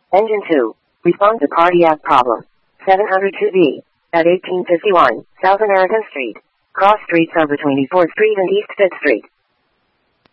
Engine 2. Respond to cardiac problem. 702B. At 1851, South American Street. Cross streets are between East 4th Street and East 5th Street.